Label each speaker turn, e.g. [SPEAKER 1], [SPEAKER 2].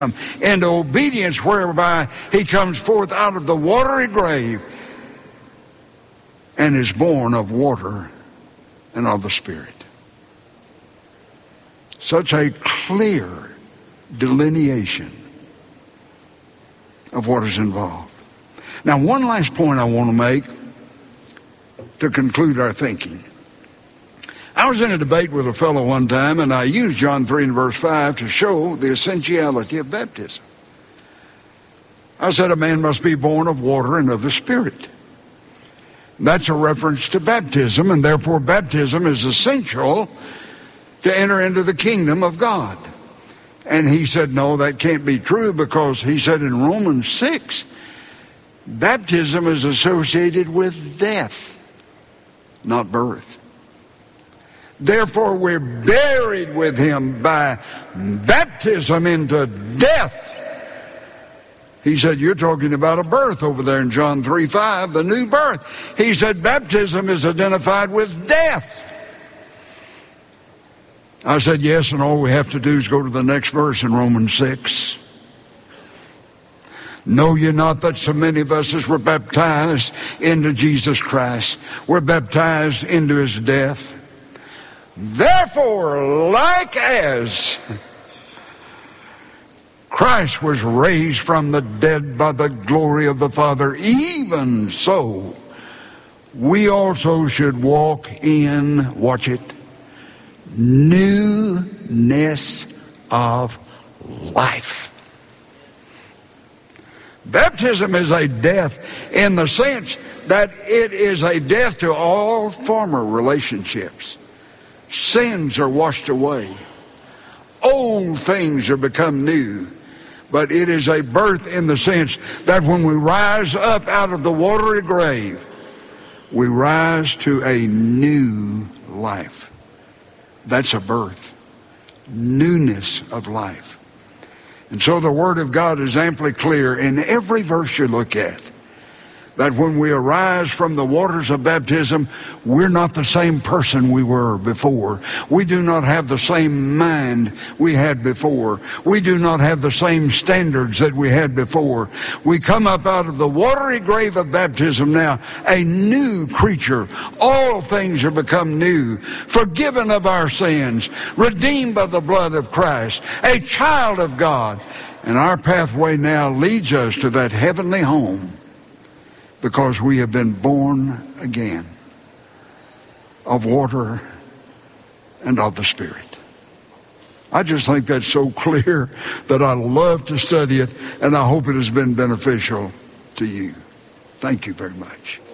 [SPEAKER 1] into obedience, whereby he comes forth out of the watery grave and is born of water and of the Spirit. Such a clear delineation of what is involved. Now, one last point I want to make to conclude our thinking. I was in a debate with a fellow one time, and I used John 3 and verse 5 to show the essentiality of baptism. I said a man must be born of water and of the Spirit. That's a reference to baptism, and therefore baptism is essential to enter into the kingdom of God. And he said, no, that can't be true, because he said in Romans 6, baptism is associated with death, not birth. Therefore, we're buried with him by baptism into death. He said, you're talking about a birth over there in John 3:5, the new birth. He said, baptism is identified with death. I said, yes, and all we have to do is go to the next verse in Romans 6. Know ye not that so many of us as were baptized into Jesus Christ, were baptized into his death? Therefore, like as Christ was raised from the dead by the glory of the Father, even so we also should walk in, watch it, newness of life. Baptism is a death in the sense that it is a death to all former relationships. Sins are washed away. Old things are become new. But it is a birth in the sense that when we rise up out of the watery grave, we rise to a new life. That's a birth. Newness of life. And so the Word of God is amply clear in every verse you look at, that when we arise from the waters of baptism, we're not the same person we were before. We do not have the same mind we had before. We do not have the same standards that we had before. We come up out of the watery grave of baptism now, a new creature. All things are become new, forgiven of our sins, redeemed by the blood of Christ, a child of God. And our pathway now leads us to that heavenly home, because we have been born again of water and of the Spirit. I just think that's so clear that I love to study it, and I hope it has been beneficial to you. Thank you very much.